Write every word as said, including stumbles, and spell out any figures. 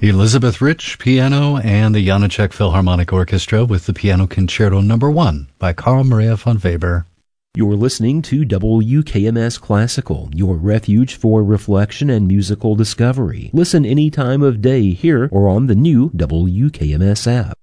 Elizabeth Rich, piano, and the Janáček Philharmonic Orchestra with the Piano Concerto Number One by Carl Maria von Weber. You're listening to W K M S Classical, your refuge for reflection and musical discovery. Listen any time of day here or on the new W K M S app.